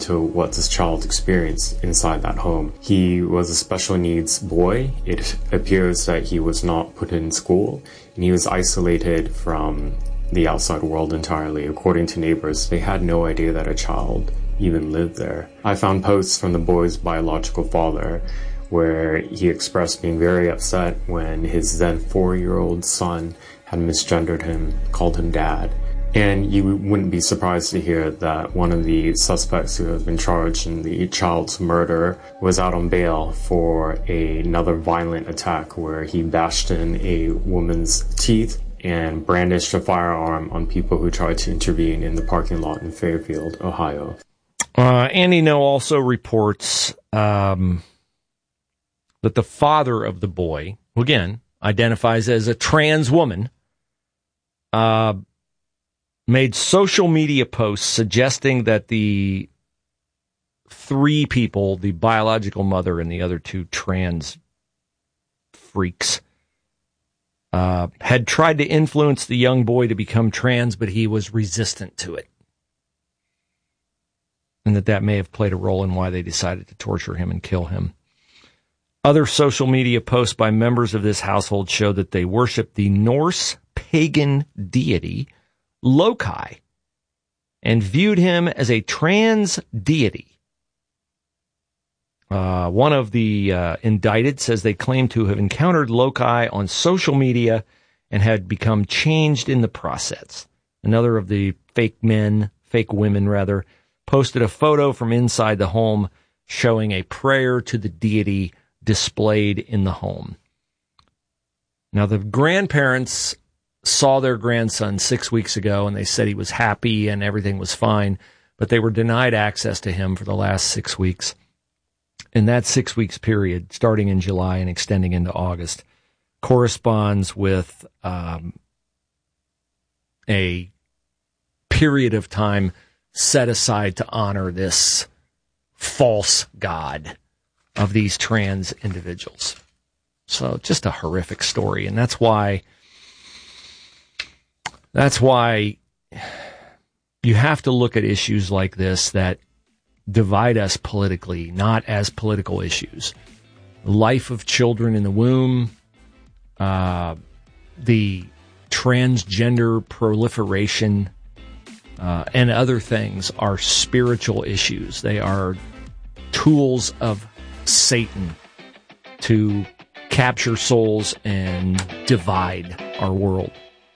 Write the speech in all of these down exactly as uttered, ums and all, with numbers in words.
into what this child experienced inside that home. He was a special needs boy. It appears that he was not put in school, and he was isolated from the outside world entirely. According to neighbors, they had no idea that a child even lived there. I found posts from the boy's biological father where he expressed being very upset when his then four-year-old son had misgendered him, called him dad. And you wouldn't be surprised to hear that one of the suspects who have been charged in the child's murder was out on bail for a, another violent attack where he bashed in a woman's teeth and brandished a firearm on people who tried to intervene in the parking lot in Fairfield, Ohio. Uh, Andy No also reports um, that the father of the boy, who again identifies as a trans woman, uh, made social media posts suggesting that the three people, the biological mother and the other two trans freaks, uh, had tried to influence the young boy to become trans, but he was resistant to it. And that that may have played a role in why they decided to torture him and kill him. Other social media posts by members of this household show that they worship the Norse pagan deity Loki and viewed him as a trans deity. Uh, one of the uh, indicted says they claim to have encountered Loki on social media and had become changed in the process. Another of the fake men, fake women rather, posted a photo from inside the home showing a prayer to the deity displayed in the home. Now, the grandparents saw their grandson six weeks ago, and they said he was happy and everything was fine, but they were denied access to him for the last six weeks. And that six weeks period, starting in July and extending into August, corresponds with um, a period of time set aside to honor this false god of these trans individuals. So just a horrific story. And that's why, that's why you have to look at issues like this that divide us politically, not as political issues. Life of children in the womb, uh, the transgender proliferation, uh, and other things are spiritual issues. They are tools of Satan to capture souls and divide our world.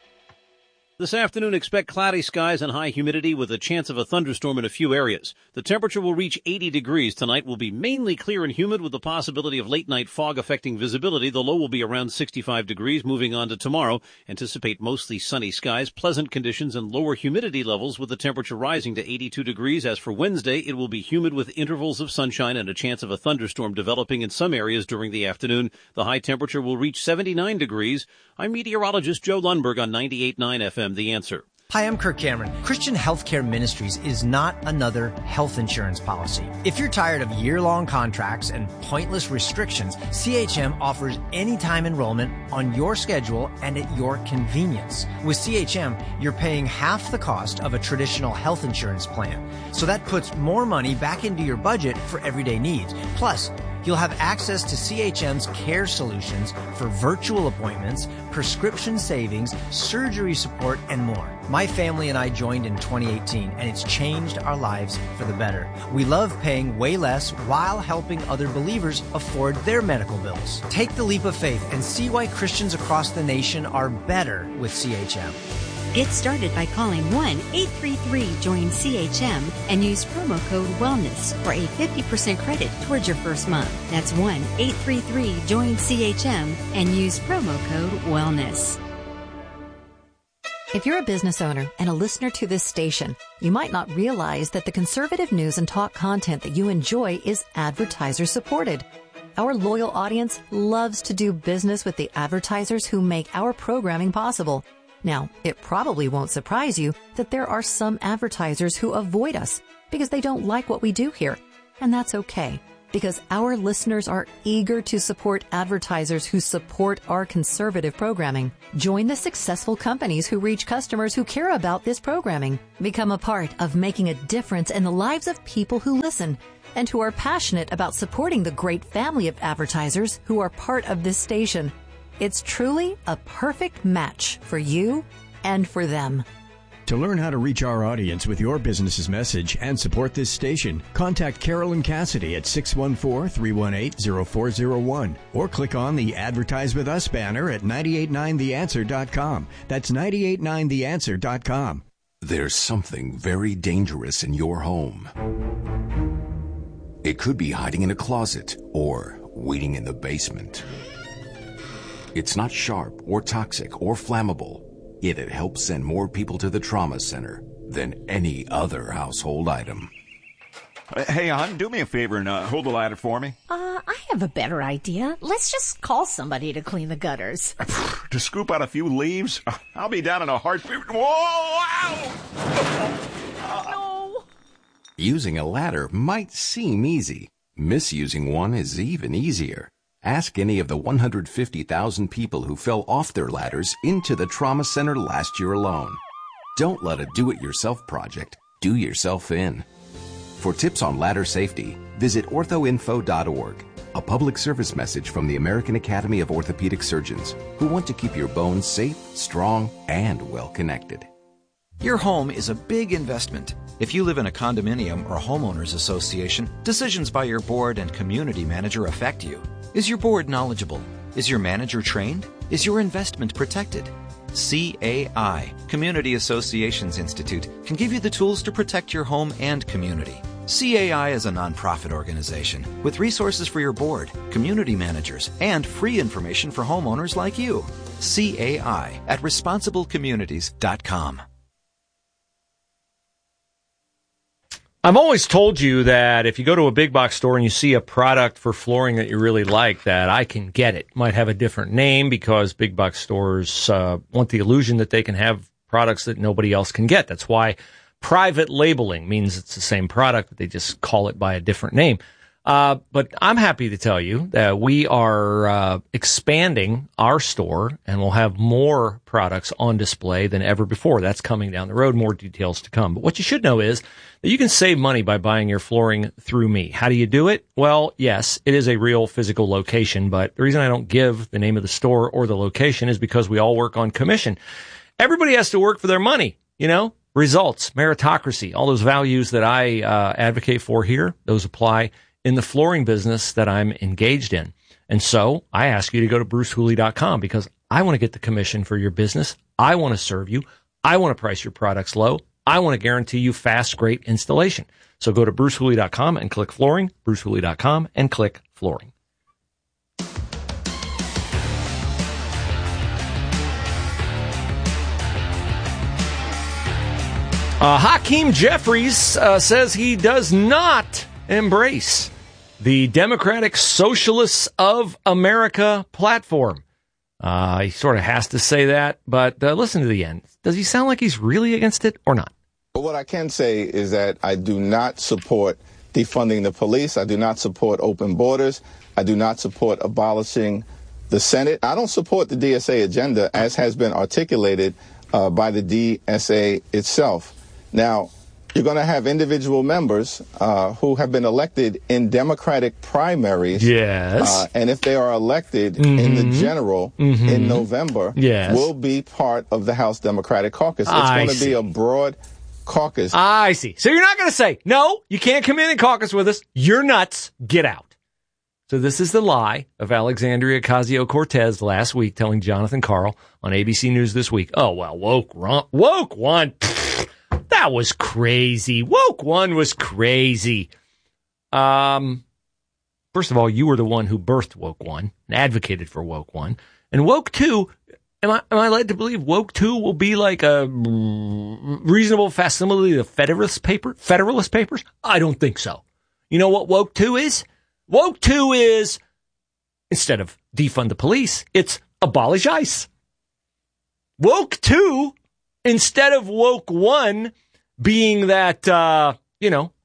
This afternoon, expect cloudy skies and high humidity with a chance of a thunderstorm in a few areas. The temperature will reach eighty degrees tonight, will be mainly clear and humid with the possibility of late-night fog affecting visibility. The low will be around sixty-five degrees. Moving on to tomorrow, anticipate mostly sunny skies, pleasant conditions, and lower humidity levels with the temperature rising to eighty-two degrees. As for Wednesday, it will be humid with intervals of sunshine and a chance of a thunderstorm developing in some areas during the afternoon. The high temperature will reach seventy-nine degrees. I'm meteorologist Joe Lundberg on ninety-eight point nine F M, The Answer. Hi, I'm Kirk Cameron. Christian Healthcare Ministries is not another health insurance policy. If you're tired of year-long contracts and pointless restrictions, C H M offers anytime enrollment on your schedule and at your convenience. With C H M, you're paying half the cost of a traditional health insurance plan. So that puts more money back into your budget for everyday needs. Plus, you'll have access to C H M's care solutions for virtual appointments, prescription savings, surgery support, and more. My family and I joined in twenty eighteen, and it's changed our lives for the better. We love paying way less while helping other believers afford their medical bills. Take the leap of faith and see why Christians across the nation are better with C H M. Get started by calling one eight three three join C H M and use promo code WELLNESS for a fifty percent credit towards your first month. That's one eight three three join C H M and use promo code WELLNESS. If you're a business owner and a listener to this station, you might not realize that the conservative news and talk content that you enjoy is advertiser supported. Our loyal audience loves to do business with the advertisers who make our programming possible. Now, it probably won't surprise you that there are some advertisers who avoid us because they don't like what we do here, and that's okay. because our listeners are eager to support advertisers who support our conservative programming. Join the successful companies who reach customers who care about this programming. Become a part of making a difference in the lives of people who listen and who are passionate about supporting the great family of advertisers who are part of this station. It's truly a perfect match for you and for them. To learn how to reach our audience with your business's message and support this station, contact Carolyn Cassidy at six one four, three one eight, zero four zero one or click on the Advertise With Us banner at nine eight nine the answer dot com. That's nine eight nine the answer dot com. There's something very dangerous in your home. It could be hiding in a closet or waiting in the basement. It's not sharp or toxic or flammable. Yet it helps send more people to the trauma center than any other household item. Uh, hey, hon, do me a favor and uh, hold the ladder for me. Uh, I have a better idea. Let's just call somebody to clean the gutters. To scoop out a few leaves? I'll be down in a heartbeat. Whoa! Ow! No! Using a ladder might seem easy. Misusing one is even easier. Ask any of the one hundred fifty thousand people who fell off their ladders into the trauma center last year alone. Don't let a do-it-yourself project do yourself in. For tips on ladder safety, visit ortho info dot org, a public service message from the American Academy of Orthopedic Surgeons, who want to keep your bones safe, strong, and well-connected. Your home is a big investment. If you live in a condominium or homeowners association, decisions by your board and community manager affect you. Is your board knowledgeable? Is your manager trained? Is your investment protected? C A I, Community Associations Institute, can give you the tools to protect your home and community. C A I is a nonprofit organization with resources for your board, community managers, and free information for homeowners like you. C A I at responsible communities dot com. I've always told you that if you go to a big box store and you see a product for flooring that you really like, that I can get it. Might have a different name because big box stores uh, want the illusion that they can have products that nobody else can get. That's why private labeling means it's the same product, but they just call it by a different name. Uh, but I'm happy to tell you that we are uh, expanding our store and we'll have more products on display than ever before. That's coming down the road, more details to come. But what you should know is that you can save money by buying your flooring through me. How do you do it? Well, yes, it is a real physical location, but the reason I don't give the name of the store or the location is because we all work on commission. Everybody has to work for their money, you know, results, meritocracy, all those values that I uh, advocate for here, those apply in the flooring business that I'm engaged in. And so I ask you to go to bruce hooley dot com because I want to get the commission for your business. I want to serve you. I want to price your products low. I want to guarantee you fast, great installation. So go to bruce hooley dot com and click flooring, bruce hooley dot com and click flooring. Uh, Hakeem Jeffries uh, says he does not embrace the Democratic Socialists of America platform. Uh, he sort of has to say that, but uh, listen to the end. Does he sound like he's really against it or not? But what I can say is that I do not support defunding the police. I do not support open borders. I do not support abolishing the Senate. I don't support the D S A agenda as has been articulated uh, by the D S A itself. Now, you're going to have individual members uh, who have been elected in Democratic primaries. Yes. Uh, and if they are elected mm-hmm. in the general mm-hmm. in November, yes. will be part of the House Democratic Caucus. It's I going to be a broad caucus. I see. So you're not going to say, no, you can't come in and caucus with us. You're nuts. Get out. So this is the lie of Alexandria Ocasio-Cortez last week telling Jonathan Karl on A B C News This Week, oh, well, woke, woke one. Pfft, that was crazy. Woke one was crazy. Um, first of all, you were the one who birthed woke one and advocated for woke one. And woke two, am I, am I led to believe woke two will be like a reasonable facsimile of the Federalist paper, Federalist Papers? I don't think so. You know what woke two is? Woke two is, instead of defund the police, it's abolish ICE. Woke two, instead of woke one being that, uh, you know,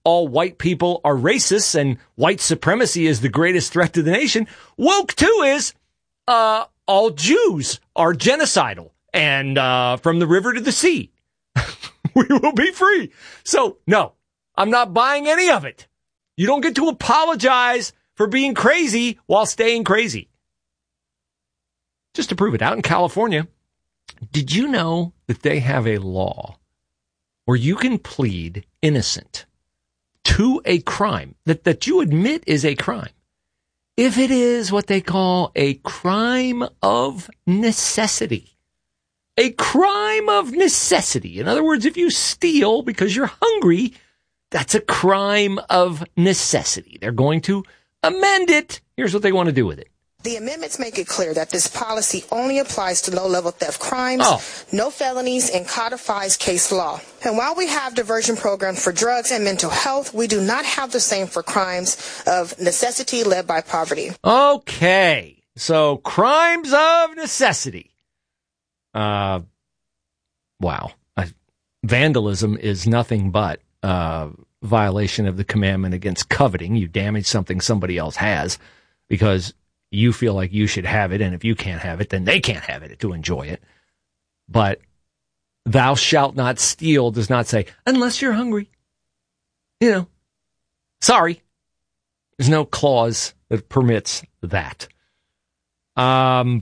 all white people are racists and white supremacy is the greatest threat to the nation. Woke two is uh, all Jews are genocidal and uh, from the river to the sea. We will be free. So, no, I'm not buying any of it. You don't get to apologize for being crazy while staying crazy. Just to prove it, out in California, did you know that they have a law where you can plead innocent to a crime that, that you admit is a crime if it is what they call a crime of necessity? A crime of necessity. In other words, if you steal because you're hungry, that's a crime of necessity. They're going to amend it. Here's what they want to do with it. The amendments make it clear that this policy only applies to low-level theft crimes, oh. no felonies, and codifies case law. And while we have diversion programs for drugs and mental health, we do not have the same for crimes of necessity led by poverty. Okay, so crimes of necessity. Uh, wow. I, vandalism is nothing but uh, violation of the commandment against coveting. You damage something somebody else has because you feel like you should have it, and if you can't have it, then they can't have it to enjoy it. But thou shalt not steal does not say, unless you're hungry. You know, sorry. There's no clause that permits that. Um,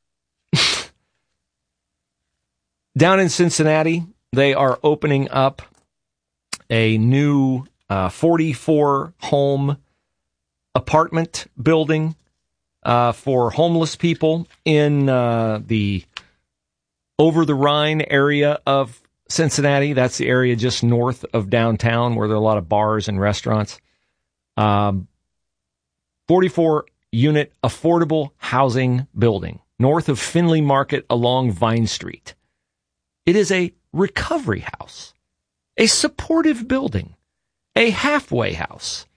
down in Cincinnati, they are opening up a new uh, forty-four home apartment building Uh, for homeless people in uh, the over the Rhine area of Cincinnati. That's the area just north of downtown where there are a lot of bars and restaurants. Um, forty-four unit affordable housing building north of Finley Market along Vine Street. It is a recovery house, a supportive building, a halfway house.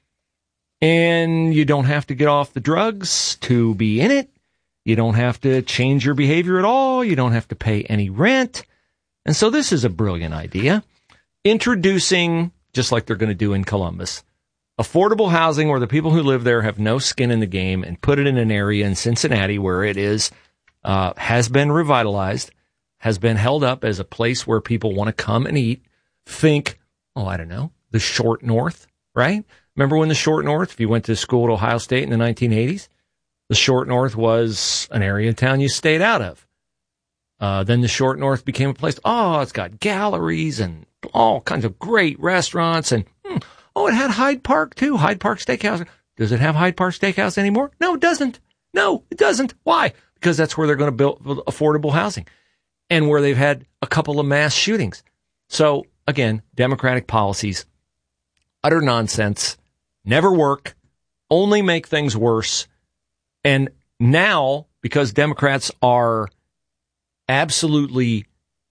And you don't have to get off the drugs to be in it. You don't have to change your behavior at all. You don't have to pay any rent. And so this is a brilliant idea. Introducing, just like they're going to do in Columbus, affordable housing where the people who live there have no skin in the game, and put it in an area in Cincinnati where it is, uh, has been revitalized, has been held up as a place where people want to come and eat. Think, oh, I don't know, the Short North, right? Remember when the Short North, if you went to school at Ohio State in the nineteen eighties, the Short North was an area of town you stayed out of. Uh, then the Short North became a place, oh, it's got galleries and all kinds of great restaurants. And, hmm, oh, it had Hyde Park, too, Hyde Park Steakhouse. Does it have Hyde Park Steakhouse anymore? No, it doesn't. No, it doesn't. Why? Because that's where they're going to build affordable housing and where they've had a couple of mass shootings. So, again, Democratic policies, utter nonsense. Never work, only make things worse. And now, because Democrats are absolutely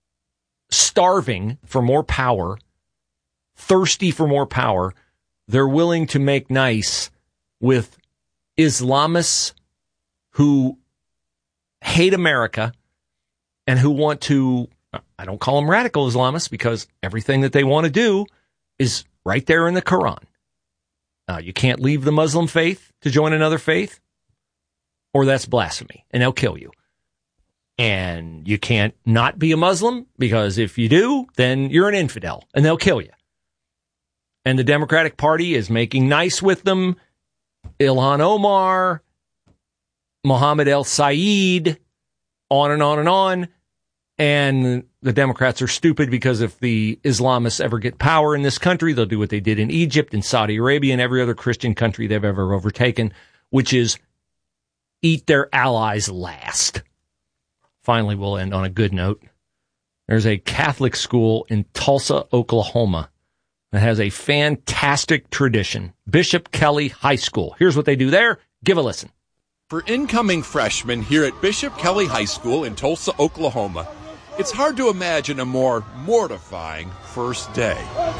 starving for more power, thirsty for more power, they're willing to make nice with Islamists who hate America and who want to, I don't call them radical Islamists because everything that they want to do is right there in the Quran. Uh, you can't leave the Muslim faith to join another faith, or that's blasphemy, and they'll kill you. And you can't not be a Muslim, because if you do, then you're an infidel, and they'll kill you. And the Democratic Party is making nice with them. Ilhan Omar, Mohammed El-Sayed, on and on and on. And the Democrats are stupid because if the Islamists ever get power in this country, they'll do what they did in Egypt and Saudi Arabia and every other Christian country they've ever overtaken, which is eat their allies last. Finally, we'll end on a good note. There's a Catholic school in Tulsa, Oklahoma, that has a fantastic tradition. Bishop Kelly High School. Here's what they do there. Give a listen. For incoming freshmen here at Bishop Kelly High School in Tulsa, Oklahoma, it's hard to imagine a more mortifying first day.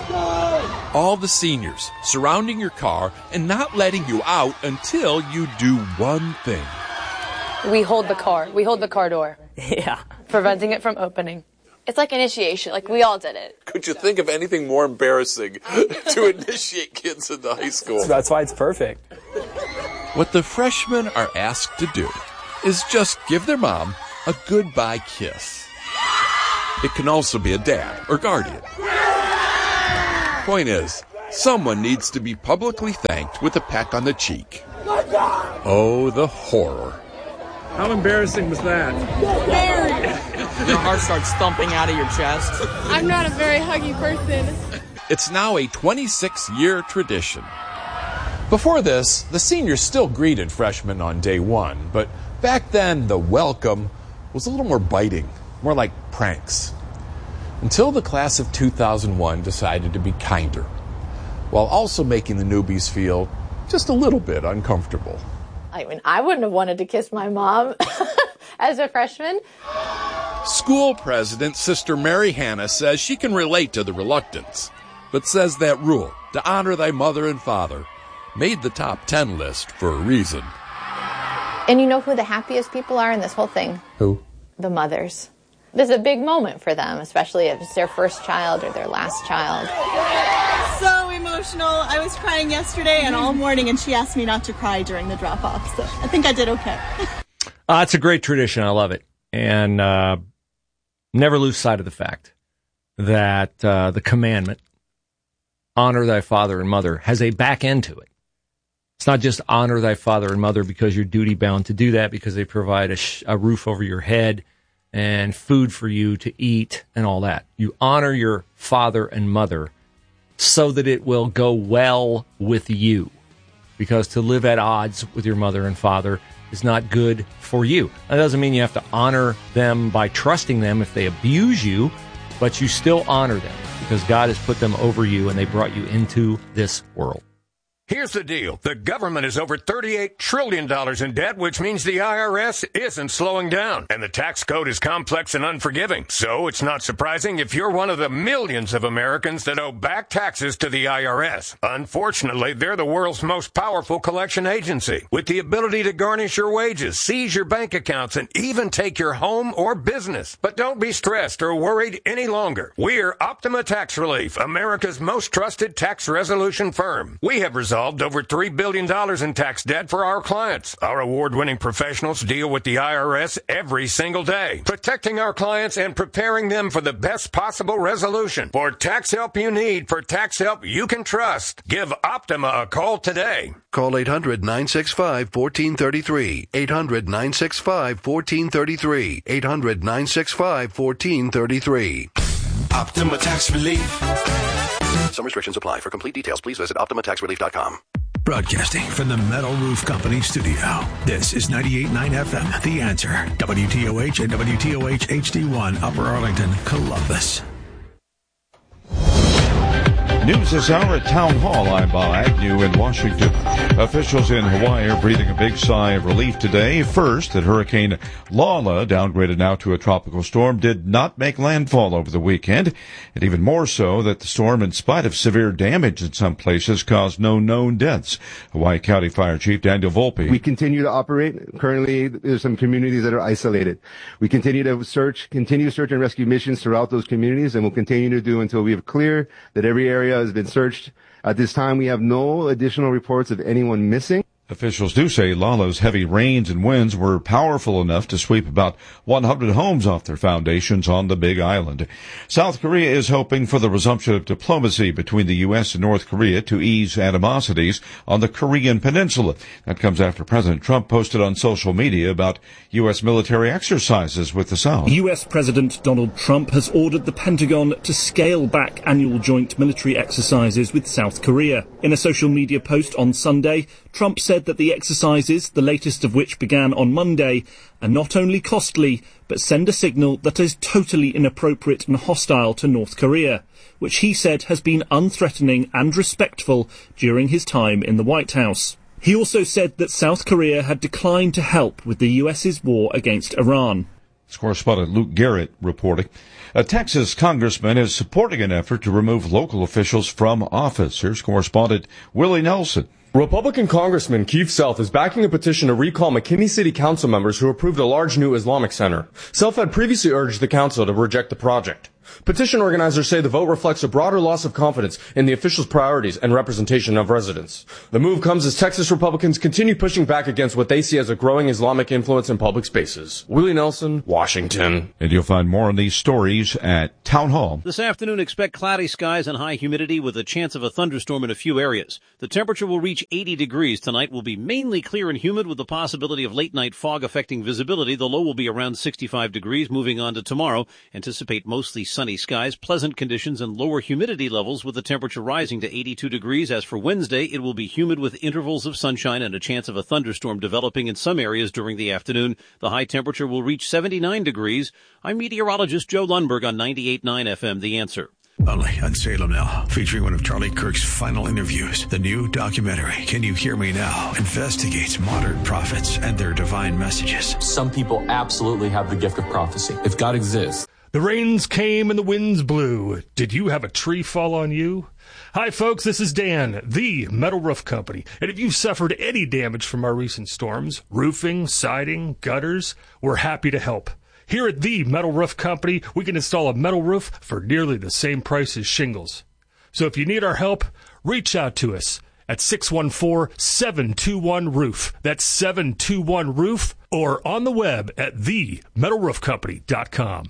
All the seniors surrounding your car and not letting you out until you do one thing. We hold the car. We hold the car door. Yeah. Preventing it from opening. It's like initiation. Like, we all did it. Could you think of anything more embarrassing to initiate kids into high school? That's why it's perfect. What the freshmen are asked to do is just give their mom a goodbye kiss. It can also be a dad or guardian. Point is, someone needs to be publicly thanked with a peck on the cheek. Oh, the horror. How embarrassing was that? Very. Your heart starts thumping out of your chest. I'm not a very huggy person. It's now a twenty-six year tradition. Before this, the seniors still greeted freshmen on day one, but back then the welcome was a little more biting, more like pranks. Until the class of two thousand one decided to be kinder, while also making the newbies feel just a little bit uncomfortable. I mean, I wouldn't have wanted to kiss my mom as a freshman. School president Sister Mary Hannah says she can relate to the reluctance, but says that rule, to honor thy mother and father, made the top ten list for a reason. And you know who the happiest people are in this whole thing? Who? The mothers. This is a big moment for them, especially if it's their first child or their last child. So emotional. I was crying yesterday and all morning, and she asked me not to cry during the drop-off, so I think I did okay. Uh, it's a great tradition. I love it. And uh, never lose sight of the fact that uh, the commandment, honor thy father and mother, has a back end to it. It's not just honor thy father and mother because you're duty-bound to do that, because they provide a, sh- a roof over your head and food for you to eat and all that. You honor your father and mother so that it will go well with you, because to live at odds with your mother and father is not good for you. That doesn't mean you have to honor them by trusting them if they abuse you, but you still honor them because God has put them over you and they brought you into this world. Here's the deal. The government is over thirty-eight trillion dollars in debt, which means the I R S isn't slowing down. And the tax code is complex and unforgiving. So it's not surprising if you're one of the millions of Americans that owe back taxes to the I R S. Unfortunately, they're the world's most powerful collection agency, with the ability to garnish your wages, seize your bank accounts, and even take your home or business. But don't be stressed or worried any longer. We're Optima Tax Relief, America's most trusted tax resolution firm. We have resolved over three billion dollars in tax debt for our clients. Our award-winning professionals deal with the I R S every single day, protecting our clients and preparing them for the best possible resolution. For tax help you need, for tax help you can trust, give Optima a call today. Call eight hundred, nine six five, one four three three. eight hundred, nine six five, one four three three. eight hundred, nine six five, one four three three. Optima Tax Relief. Some restrictions apply. For complete details, please visit optima tax relief dot com. Broadcasting from the Metal Roof Company studio. This is ninety-eight point nine F M, The Answer. W T O H and W T O H H D one, Upper Arlington, Columbus. News this hour at Town Hall. I'm Bob Agnew in Washington. Officials in Hawaii are breathing a big sigh of relief today. First, that Hurricane Lala, downgraded now to a tropical storm, did not make landfall over the weekend. And even more so that the storm, in spite of severe damage in some places, caused no known deaths. Hawaii County Fire Chief Daniel Volpe. We continue to operate. Currently, there's some communities that are isolated. We continue to search, continue search and rescue missions throughout those communities, and we'll continue to do until we have clear that every area has been searched. At this time, we have no additional reports of anyone missing. Officials do say Lala's heavy rains and winds were powerful enough to sweep about one hundred homes off their foundations on the Big Island. South Korea is hoping for the resumption of diplomacy between the U S and North Korea to ease animosities on the Korean Peninsula. That comes after President Trump posted on social media about U S military exercises with the South. U S President Donald Trump has ordered the Pentagon to scale back annual joint military exercises with South Korea. In a social media post on Sunday, Trump said that the exercises, the latest of which began on Monday, are not only costly, but send a signal that is totally inappropriate and hostile to North Korea, which he said has been unthreatening and respectful during his time in the White House. He also said that South Korea had declined to help with the U S's war against Iran. Correspondent Luke Garrett reporting. A Texas congressman is supporting an effort to remove local officials from office. Here's correspondent Willie Nelson. Republican Congressman Keith Self is backing a petition to recall McKinney City Council members who approved a large new Islamic center. Self had previously urged the council to reject the project. Petition organizers say the vote reflects a broader loss of confidence in the officials' priorities and representation of residents. The move comes as Texas Republicans continue pushing back against what they see as a growing Islamic influence in public spaces. Willie Nelson, Washington. And you'll find more on these stories at Town Hall. This afternoon, expect cloudy skies and high humidity with a chance of a thunderstorm in a few areas. The temperature will reach eighty degrees. Tonight will be mainly clear and humid with the possibility of late-night fog affecting visibility. The low will be around sixty-five degrees. Moving on to tomorrow, anticipate mostly sunny skies, pleasant conditions, and lower humidity levels with the temperature rising to eighty-two degrees. As for Wednesday, it will be humid with intervals of sunshine and a chance of a thunderstorm developing in some areas during the afternoon. The high temperature will reach seventy-nine degrees. I'm meteorologist Joe Lundberg on ninety-eight point nine F M, The Answer. Only on Salem Now, featuring one of Charlie Kirk's final interviews. The new documentary, Can You Hear Me Now?, investigates modern prophets and their divine messages. Some people absolutely have the gift of prophecy. If God exists. The rains came and the winds blew. Did you have a tree fall on you? Hi, folks, this is Dan, the Metal Roof Company. And if you've suffered any damage from our recent storms, roofing, siding, gutters, we're happy to help. Here at the Metal Roof Company, we can install a metal roof for nearly the same price as shingles. So if you need our help, reach out to us at six one four, seven two one, roof. That's seven two one, roof, or on the web at the metal roof company dot com.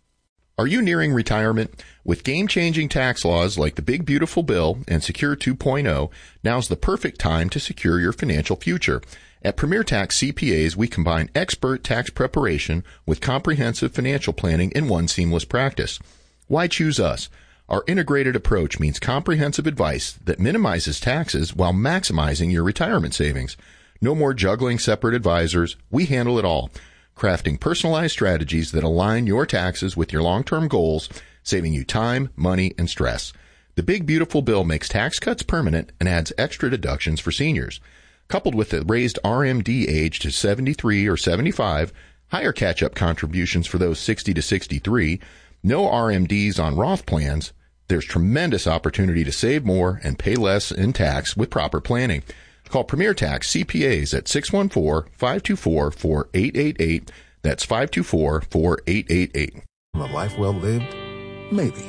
Are you nearing retirement? With game-changing tax laws like the Big Beautiful Bill and Secure two point oh, now's the perfect time to secure your financial future. At Premier Tax C P As, we combine expert tax preparation with comprehensive financial planning in one seamless practice. Why choose us? Our integrated approach means comprehensive advice that minimizes taxes while maximizing your retirement savings. No more juggling separate advisors. We handle it all, crafting personalized strategies that align your taxes with your long-term goals, saving you time, money, and stress. The Big Beautiful Bill makes tax cuts permanent and adds extra deductions for seniors. Coupled with the raised R M D age to seventy-three or seventy-five, higher catch-up contributions for those sixty to sixty-three, no R M Ds on Roth plans, there's tremendous opportunity to save more and pay less in tax with proper planning. Call Premier Tax C P As at six one four, five two four, four eight eight eight. That's five two four, four eight eight eight. A life well lived? Maybe.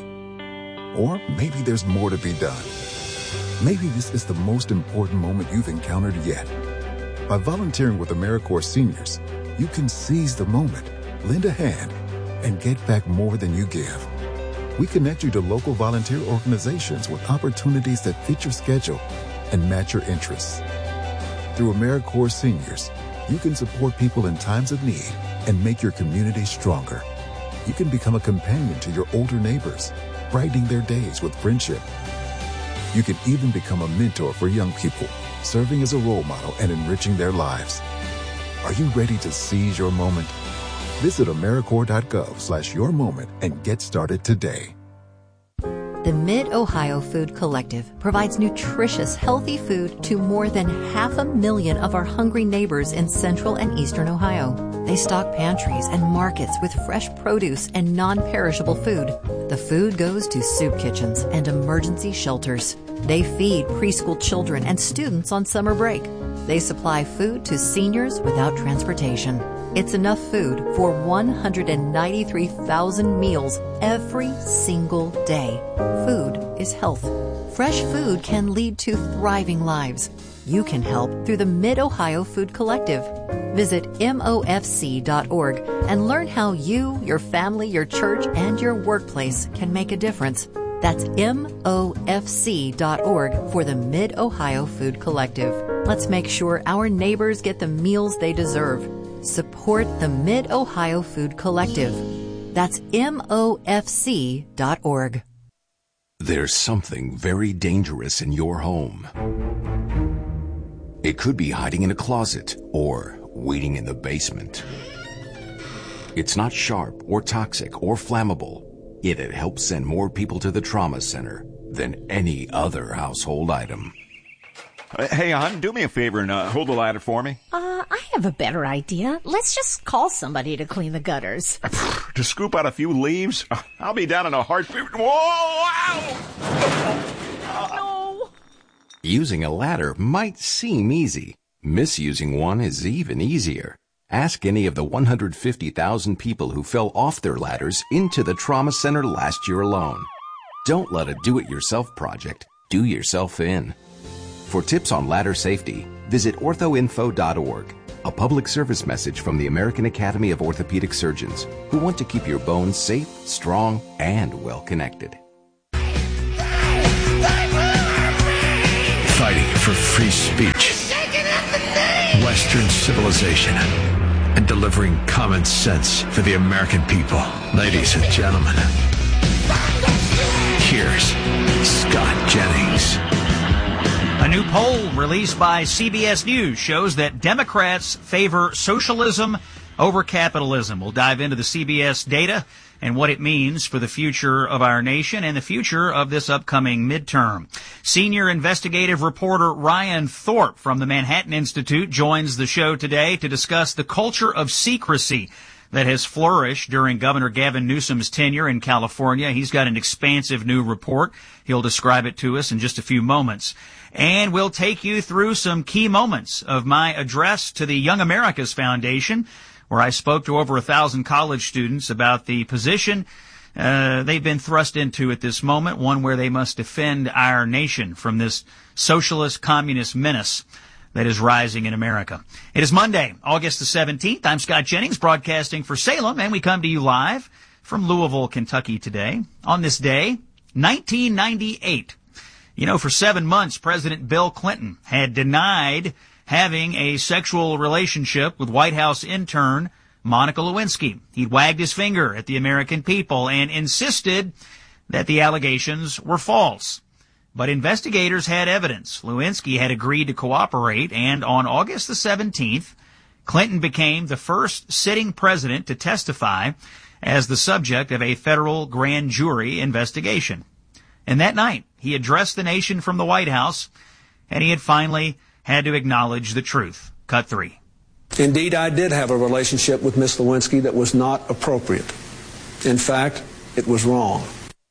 Or maybe there's more to be done. Maybe this is the most important moment you've encountered yet. By volunteering with AmeriCorps Seniors, you can seize the moment, lend a hand, and get back more than you give. We connect you to local volunteer organizations with opportunities that fit your schedule and match your interests. Through AmeriCorps Seniors, you can support people in times of need and make your community stronger. You can become a companion to your older neighbors, brightening their days with friendship. You can even become a mentor for young people, serving as a role model and enriching their lives. Are you ready to seize your moment? Visit AmeriCorps.gov slash your moment and get started today. The Mid-Ohio Food Collective provides nutritious, healthy food to more than half a million of our hungry neighbors in central and eastern Ohio. They stock pantries and markets with fresh produce and non-perishable food. The food goes to soup kitchens and emergency shelters. They feed preschool children and students on summer break. They supply food to seniors without transportation. It's enough food for one hundred ninety-three thousand meals every single day. Food is health. Fresh food can lead to thriving lives. You can help through the Mid-Ohio Food Collective. Visit M O F C dot org and learn how you, your family, your church, and your workplace can make a difference. That's M O F C dot org for the Mid-Ohio Food Collective. Let's make sure our neighbors get the meals they deserve. Support the Mid-Ohio Food Collective. That's M O F C dot org. There's something very dangerous in your home. It could be hiding in a closet or waiting in the basement. It's not sharp or toxic or flammable, yet it helps send more people to the trauma center than any other household item. Uh, hey, hon, do me a favor and uh, hold the ladder for me. Uh, I have a better idea. Let's just call somebody to clean the gutters. To scoop out a few leaves? I'll be down in a heartbeat. Whoa! Ow! No! Using a ladder might seem easy. Misusing one is even easier. Ask any of the one hundred fifty thousand people who fell off their ladders into the trauma center last year alone. Don't let a do-it-yourself project do yourself in. For tips on ladder safety, visit ortho info dot org. A public service message from the American Academy of Orthopedic Surgeons, who want to keep your bones safe, strong, and well-connected. Fighting for free speech, Western civilization, and delivering common sense for the American people. Ladies and gentlemen, here's Scott Jennings. A new poll released by C B S News shows that Democrats favor socialism over capitalism. We'll dive into the C B S data and what it means for the future of our nation and the future of this upcoming midterm. Senior investigative reporter Ryan Thorpe from the Manhattan Institute joins the show today to discuss the culture of secrecy that has flourished during Governor Gavin Newsom's tenure in California. He's got an expansive new report. He'll describe it to us in just a few moments. And we'll take you through some key moments of my address to the Young America's Foundation, where I spoke to over a thousand college students about the position uh, they've been thrust into at this moment, one where they must defend our nation from this socialist communist menace that is rising in America. It is Monday, August the seventeenth. I'm Scott Jennings, broadcasting for Salem, and we come to you live from Louisville, Kentucky today. On this day, nineteen ninety-eight. You know, for seven months, President Bill Clinton had denied having a sexual relationship with White House intern Monica Lewinsky. He'd wagged his finger at the American people and insisted that the allegations were false. But investigators had evidence. Lewinsky had agreed to cooperate, and on August the seventeenth, Clinton became the first sitting president to testify as the subject of a federal grand jury investigation. And that night, he addressed the nation from the White House, and he had finally had to acknowledge the truth. Cut three. Indeed, I did have a relationship with Miss Lewinsky that was not appropriate. In fact, it was wrong.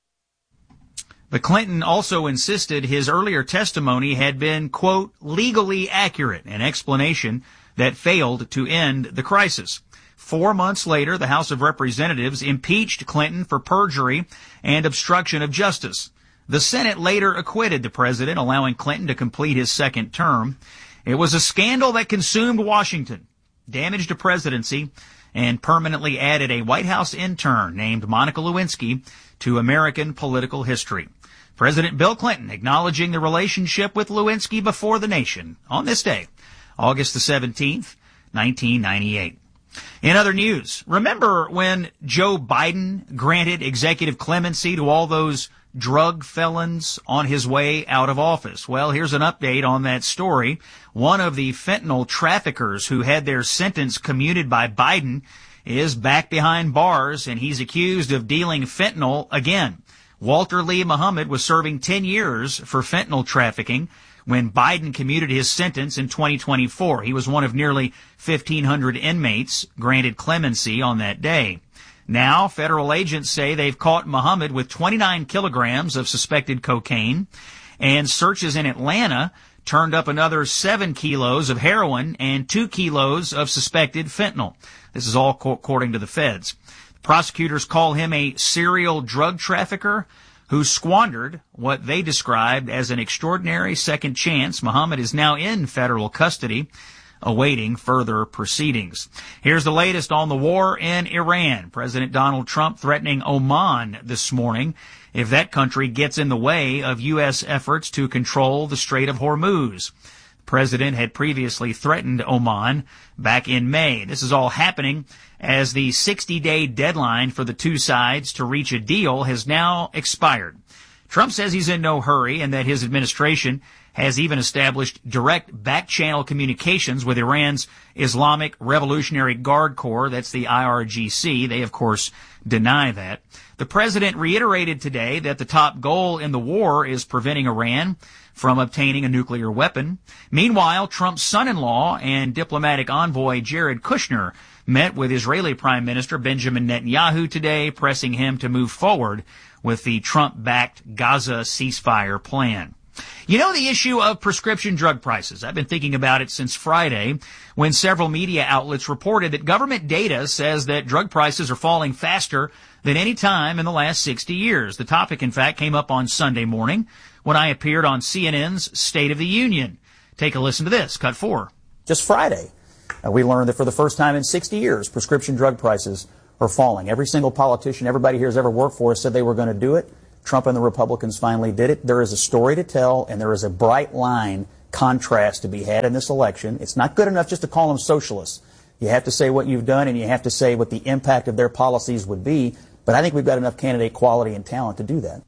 But Clinton also insisted his earlier testimony had been, quote, legally accurate, an explanation that failed to end the crisis. Four months later, the House of Representatives impeached Clinton for perjury and obstruction of justice. The Senate later acquitted the president, allowing Clinton to complete his second term. It was a scandal that consumed Washington, damaged a presidency, and permanently added a White House intern named Monica Lewinsky to American political history. President Bill Clinton acknowledging the relationship with Lewinsky before the nation on this day, August the seventeenth, nineteen ninety-eight. In other news, remember when Joe Biden granted executive clemency to all those drug felons on his way out of office? Well, here's an update on that story. One of the fentanyl traffickers who had their sentence commuted by Biden is back behind bars, and he's accused of dealing fentanyl again. Walter Lee Muhammad was serving ten years for fentanyl trafficking when Biden commuted his sentence in twenty twenty-four. He was one of nearly fifteen hundred inmates granted clemency on that day. Now, federal agents say they've caught Muhammad with twenty-nine kilograms of suspected cocaine, and searches in Atlanta turned up another seven kilos of heroin and two kilos of suspected fentanyl. This is all according to the feds. Prosecutors call him a serial drug trafficker who squandered what they described as an extraordinary second chance. Muhammad is now in federal custody, awaiting further proceedings. Here's the latest on the war in Iran. President Donald Trump threatening Oman this morning if that country gets in the way of U S efforts to control the Strait of Hormuz. The president had previously threatened Oman back in May. This is all happening as the sixty-day deadline for the two sides to reach a deal has now expired. Trump says he's in no hurry and that his administration has even established direct back-channel communications with Iran's Islamic Revolutionary Guard Corps. That's the I R G C. They, of course, deny that. The president reiterated today that the top goal in the war is preventing Iran from obtaining a nuclear weapon. Meanwhile, Trump's son-in-law and diplomatic envoy Jared Kushner met with Israeli Prime Minister Benjamin Netanyahu today, pressing him to move forward with the Trump-backed Gaza ceasefire plan. You know the issue of prescription drug prices. I've been thinking about it since Friday when several media outlets reported that government data says that drug prices are falling faster than any time in the last sixty years. The topic, in fact, came up on Sunday morning when I appeared on C N N's State of the Union. Take a listen to this. Cut four. Just Friday, uh, we learned that for the first time in sixty years, prescription drug prices are falling. Every single politician, everybody here has ever worked for us said they were going to do it. Trump and the Republicans finally did it. There is a story to tell, and there is a bright line contrast to be had in this election. It's not good enough just to call them socialists. You have to say what you've done, and you have to say what the impact of their policies would be. But I think we've got enough candidate quality and talent to do that.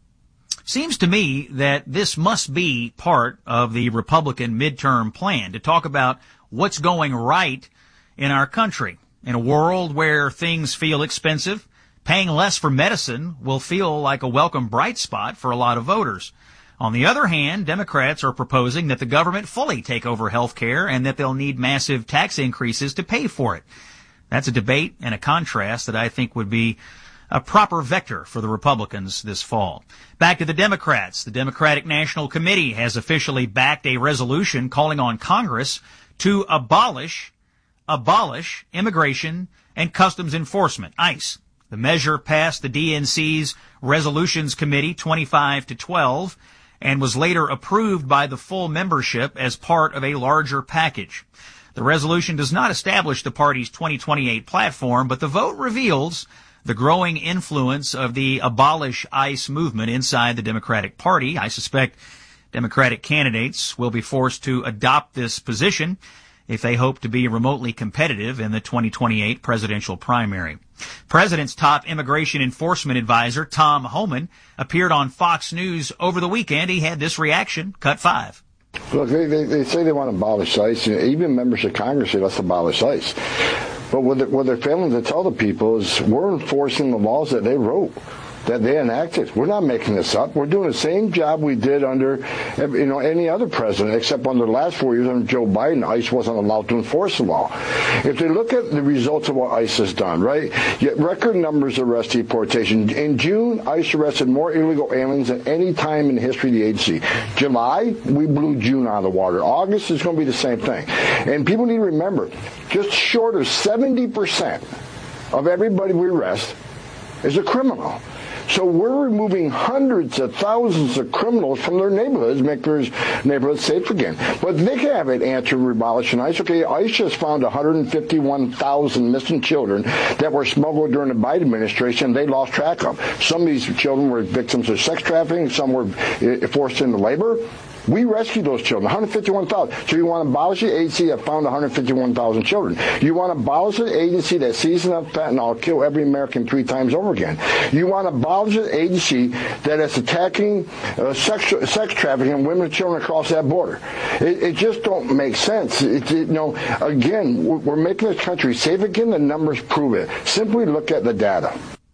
Seems to me that this must be part of the Republican midterm plan to talk about what's going right in our country. In a world where things feel expensive, paying less for medicine will feel like a welcome bright spot for a lot of voters. On the other hand, Democrats are proposing that the government fully take over health care and that they'll need massive tax increases to pay for it. That's a debate and a contrast that I think would be a proper vector for the Republicans this fall. Back to the Democrats. The Democratic National Committee has officially backed a resolution calling on Congress to abolish, abolish immigration and customs enforcement, ICE. The measure passed the D N C's Resolutions Committee twenty-five to twelve and was later approved by the full membership as part of a larger package. The resolution does not establish the party's twenty twenty-eight platform, but the vote reveals the growing influence of the abolish ICE movement inside the Democratic Party. I suspect Democratic candidates will be forced to adopt this position if they hope to be remotely competitive in the twenty twenty-eight presidential primary. President's top immigration enforcement advisor, Tom Homan, appeared on Fox News over the weekend. He had this reaction. Cut five. Look, they, they, they say they want to abolish ICE. Even members of Congress say let's abolish ICE. But what they're, what they're failing to tell the people is we're enforcing the laws that they wrote, that they enacted. We're not making this up. We're doing the same job we did under, you know, any other president, except under the last four years under Joe Biden, ICE wasn't allowed to enforce the law. If they look at the results of what ICE has done, right, yet record numbers of arrest deportation. In June, ICE arrested more illegal aliens than any time in the history of the agency. July, we blew June out of the water. August is going to be the same thing. And people need to remember, just short of seventy percent of everybody we arrest is a criminal. So we're removing hundreds of thousands of criminals from their neighborhoods, make their neighborhoods safe again. But they can have an answer to abolishing ICE. Okay, ICE just found one hundred fifty-one thousand missing children that were smuggled during the Biden administration. They lost track of. Some of these children were victims of sex trafficking. Some were forced into labor. We rescued those children, one hundred fifty-one thousand. So you want to abolish the agency that found one hundred fifty-one thousand children. You want to abolish the agency that sees enough fentanyl kill every American three times over again. You want to abolish the agency that is attacking uh, sex, sex trafficking and women and children across that border. It, it just don't make sense. It, it, you know, again, we're, we're making this country safe again. The numbers prove it. Simply look at the data.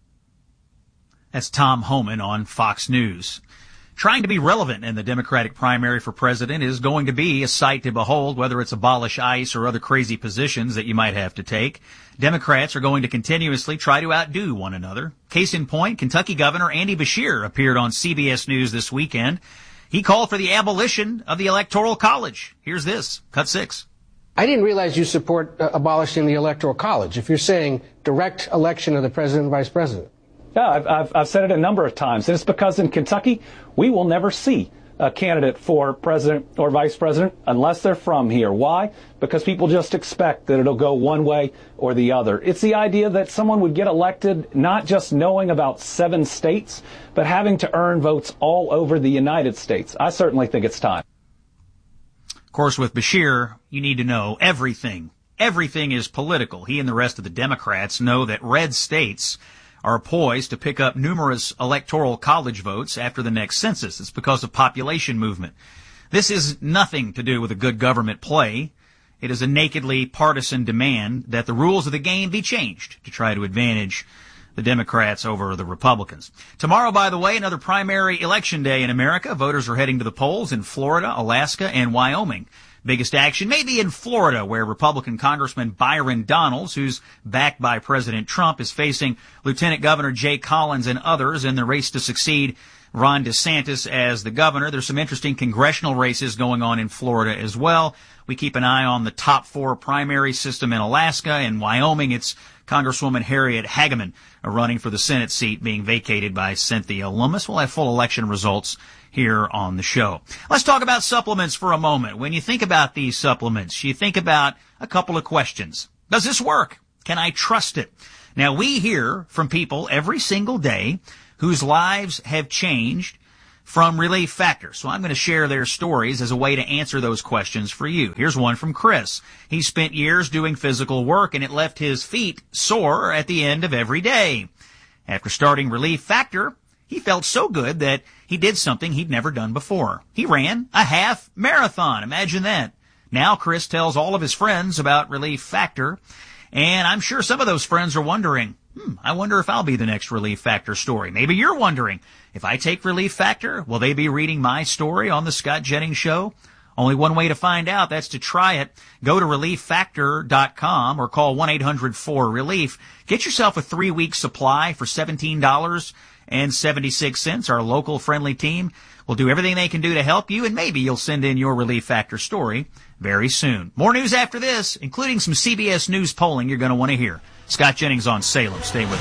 That's Tom Homan on Fox News. Trying to be relevant in the Democratic primary for president is going to be a sight to behold, whether it's abolish ICE or other crazy positions that you might have to take. Democrats are going to continuously try to outdo one another. Case in point, Kentucky Governor Andy Beshear appeared on C B S News this weekend. He called for the abolition of the Electoral College. Here's this. Cut six. I didn't realize you support uh, abolishing the Electoral College. If you're saying direct election of the president and vice president. Yeah, I've, I've, I've said it a number of times, and it's because in Kentucky, we will never see a candidate for president or vice president unless they're from here. Why? Because people just expect that it'll go one way or the other. It's the idea that someone would get elected not just knowing about seven states, but having to earn votes all over the United States. I certainly think it's time. Of course, with Beshear, you need to know everything. Everything is political. He and the rest of the Democrats know that red states are poised to pick up numerous electoral college votes after the next census. It's because of population movement. This is nothing to do with a good government play. It is a nakedly partisan demand that the rules of the game be changed to try to advantage the Democrats over the Republicans. Tomorrow, by the way, another primary election day in America. Voters are heading to the polls in Florida, Alaska, and Wyoming. Biggest action may be in Florida, where Republican Congressman Byron Donalds, who's backed by President Trump, is facing Lieutenant Governor Jay Collins and others in the race to succeed Ron DeSantis as the governor. There's some interesting congressional races going on in Florida as well. We keep an eye on the top four primary system in Alaska. In Wyoming, it's Congresswoman Harriet Hageman running for the Senate seat being vacated by Cynthia Lummis. We'll have full election results here on the show. Let's talk about supplements for a moment. When you think about these supplements, you think about a couple of questions. Does this work? Can I trust it? Now, we hear from people every single day whose lives have changed from Relief Factor. So I'm going to share their stories as a way to answer those questions for you. Here's one from Chris. He spent years doing physical work, and it left his feet sore at the end of every day. After starting Relief Factor, he felt so good that he did something he'd never done before. He ran a half marathon. Imagine that. Now Chris tells all of his friends about Relief Factor, and I'm sure some of those friends are wondering, Hmm, I wonder if I'll be the next Relief Factor story. Maybe you're wondering, if I take Relief Factor, will they be reading my story on the Scott Jennings Show? Only one way to find out, that's to try it. Go to relief factor dot com or call one eight hundred four relief. Get yourself a three-week supply for seventeen dollars and seventy-six cents. Our local friendly team will do everything they can do to help you, and maybe you'll send in your Relief Factor story very soon. More news after this, including some C B S News polling you're going to want to hear. Scott Jennings on Salem. Stay with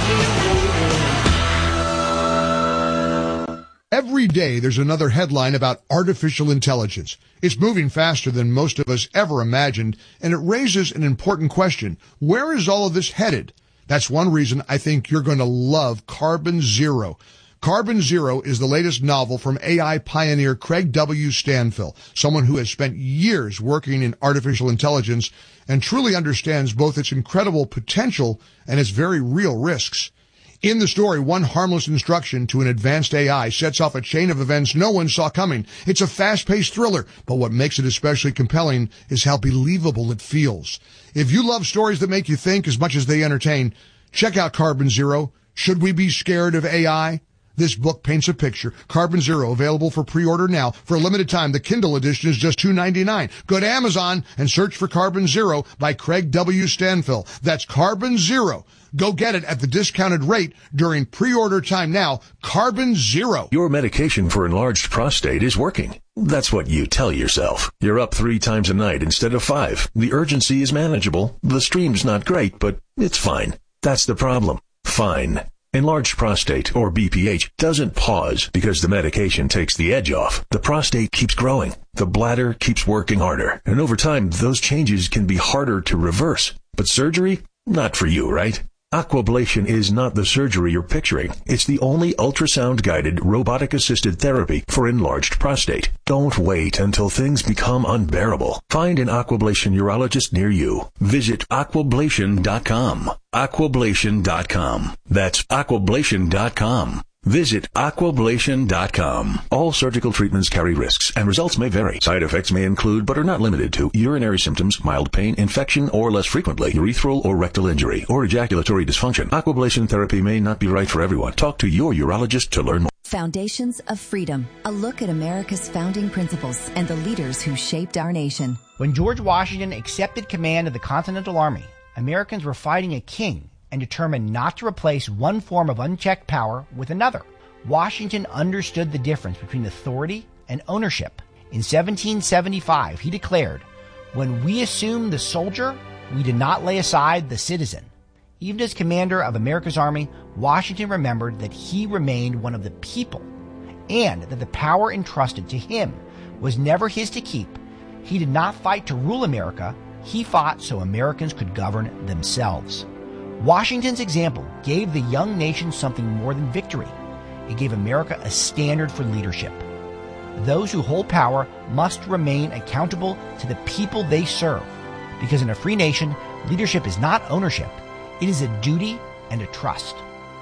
us. Every day there's another headline about artificial intelligence. It's moving faster than most of us ever imagined, and it raises an important question. Where is all of this headed? That's one reason I think you're going to love Carbon Zero. Carbon Zero is the latest novel from A I pioneer Craig W. Stanfill, someone who has spent years working in artificial intelligence and truly understands both its incredible potential and its very real risks. In the story, one harmless instruction to an advanced A I sets off a chain of events no one saw coming. It's a fast-paced thriller, but what makes it especially compelling is how believable it feels. If you love stories that make you think as much as they entertain, check out Carbon Zero. Should we be scared of A I? This book paints a picture. Carbon Zero, available for pre-order now. For a limited time, the Kindle edition is just two dollars and ninety-nine cents. Go to Amazon and search for Carbon Zero by Craig W. Stanfill. That's Carbon Zero. Go get it at the discounted rate during pre-order time now. Carbon Zero. Your medication for enlarged prostate is working. That's what you tell yourself. You're up three times a night instead of five. The urgency is manageable. The stream's not great, but it's fine. That's the problem. Fine. Enlarged prostate, or B P H, doesn't pause because the medication takes the edge off. The prostate keeps growing. The bladder keeps working harder. And over time, those changes can be harder to reverse. But surgery? Not for you, right? Aquablation is not the surgery you're picturing. It's the only ultrasound-guided, robotic-assisted therapy for enlarged prostate. Don't wait until things become unbearable. Find an Aquablation urologist near you. Visit aquablation dot com. aquablation dot com. That's aquablation dot com. Visit aquablation dot com. All surgical treatments carry risks, and results may vary. Side effects may include, but are not limited to, urinary symptoms, mild pain, infection, or less frequently, urethral or rectal injury, or ejaculatory dysfunction. Aquablation therapy may not be right for everyone. Talk to your urologist to learn more. Foundations of Freedom, a look at America's founding principles and the leaders who shaped our nation. When George Washington accepted command of the Continental Army, Americans were fighting a king and determined not to replace one form of unchecked power with another. Washington understood the difference between authority and ownership. In seventeen seventy-five, he declared, "When we assumed the soldier, we did not lay aside the citizen." Even as commander of America's army, Washington remembered that he remained one of the people, and that the power entrusted to him was never his to keep. He did not fight to rule America. He fought so Americans could govern themselves. Washington's example gave the young nation something more than victory. It gave America a standard for leadership. Those who hold power must remain accountable to the people they serve, because in a free nation, leadership is not ownership. It is a duty and a trust.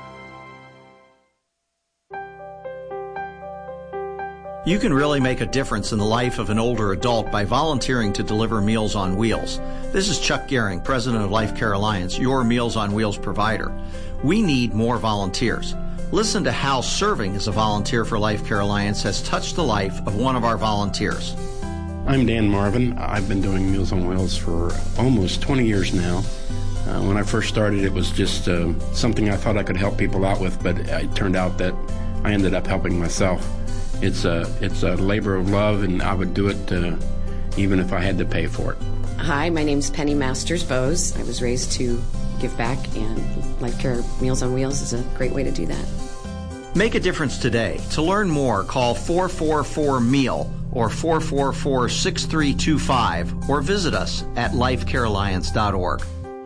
You can really make a difference in the life of an older adult by volunteering to deliver Meals on Wheels. This is Chuck Gehring, president of Life Care Alliance, your Meals on Wheels provider. We need more volunteers. Listen to how serving as a volunteer for Life Care Alliance has touched the life of one of our volunteers. I'm Dan Marvin. I've been doing Meals on Wheels for almost twenty years now. Uh, when I first started, it was just uh, something I thought I could help people out with, but it turned out that I ended up helping myself. It's a, it's a labor of love, and I would do it uh, even if I had to pay for it. Hi, my name's Penny Masters Bose. I was raised to give back, and Life Care Meals on Wheels is a great way to do that. Make a difference today. To learn more, call four four four meal or four four four, six three two five or visit us at life care alliance dot org.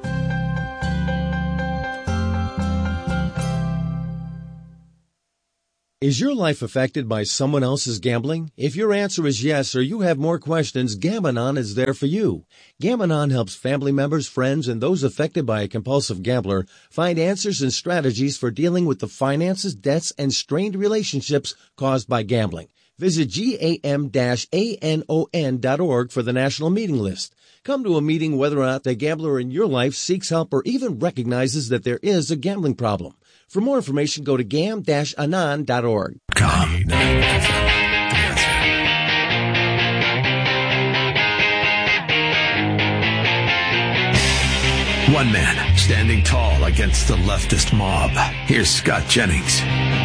Is your life affected by someone else's gambling? If your answer is yes, or you have more questions, Gam-Anon is there for you. Gam-Anon helps family members, friends, and those affected by a compulsive gambler find answers and strategies for dealing with the finances, debts, and strained relationships caused by gambling. Visit gam dash anon dot org for the national meeting list. Come to a meeting whether or not the gambler in your life seeks help or even recognizes that there is a gambling problem. For more information, go to gam dash anon dot org. One man standing tall against the leftist mob. Here's Scott Jennings.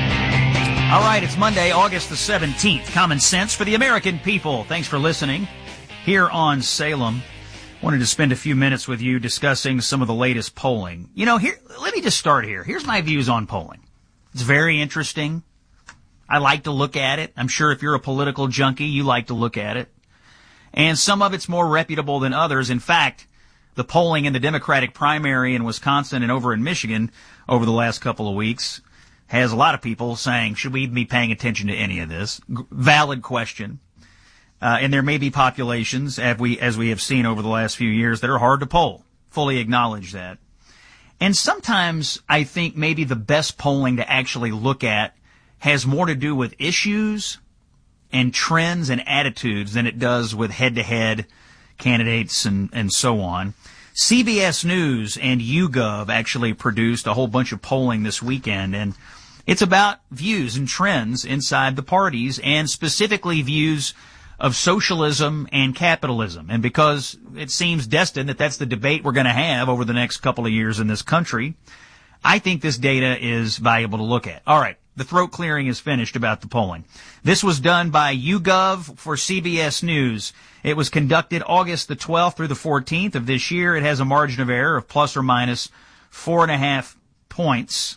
All right, it's Monday, August the seventeenth. Common sense for the American people. Thanks for listening here on Salem. Wanted to spend a few minutes with you discussing some of the latest polling. You know, here, let me just start here. Here's my views on polling. It's very interesting. I like to look at it. I'm sure if you're a political junkie, you like to look at it. And some of it's more reputable than others. In fact, the polling in the Democratic primary in Wisconsin and over in Michigan over the last couple of weeks has a lot of people saying, should we be paying attention to any of this? G- valid question. Uh, and there may be populations, as we, as we have seen over the last few years, that are hard to poll. Fully acknowledge that. And sometimes I think maybe the best polling to actually look at has more to do with issues and trends and attitudes than it does with head-to-head candidates and, and so on. C B S News and YouGov actually produced a whole bunch of polling this weekend, and it's about views and trends inside the parties, and specifically views of socialism and capitalism. And because it seems destined that that's the debate we're going to have over the next couple of years in this country, I think this data is valuable to look at. All right, the throat clearing is finished about the polling. This was done by YouGov for C B S News. It was conducted August the twelfth through the fourteenth of this year. It has a margin of error of plus or minus four and a half points.